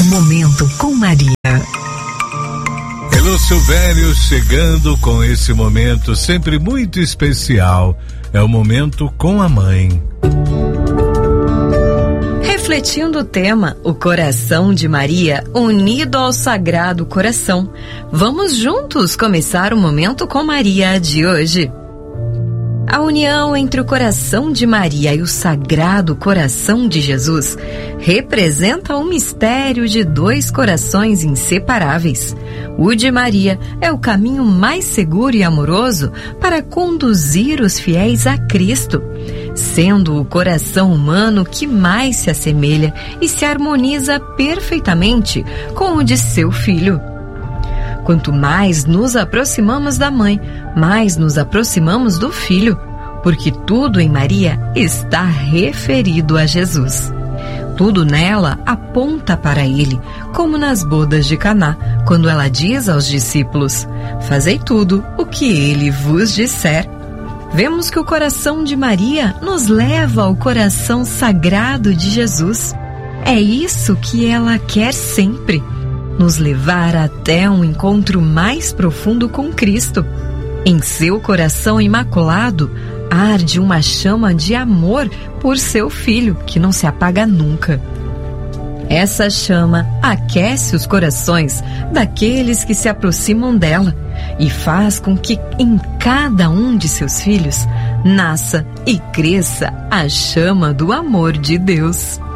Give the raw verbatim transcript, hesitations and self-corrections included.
Momento com Maria. Hello, Silvério, chegando com esse momento sempre muito especial. É o momento com a mãe. Refletindo o tema, o coração de Maria unido ao Sagrado Coração. Vamos juntos começar o Momento com Maria de hoje. A união entre o coração de Maria e o Sagrado Coração de Jesus representa o mistério de dois corações inseparáveis. O de Maria é o caminho mais seguro e amoroso para conduzir os fiéis a Cristo, sendo o coração humano que mais se assemelha e se harmoniza perfeitamente com o de seu filho. Quanto mais nos aproximamos da mãe, mais nos aproximamos do filho, porque tudo em Maria está referido a Jesus. Tudo nela aponta para ele, como nas bodas de Caná, quando ela diz aos discípulos: "Fazei tudo o que ele vos disser." Vemos que o coração de Maria nos leva ao coração sagrado de Jesus. É isso que ela quer sempre, nos levar até um encontro mais profundo com Cristo. Em seu coração imaculado, arde uma chama de amor por seu filho, que não se apaga nunca. Essa chama aquece os corações daqueles que se aproximam dela e faz com que em cada um de seus filhos nasça e cresça a chama do amor de Deus.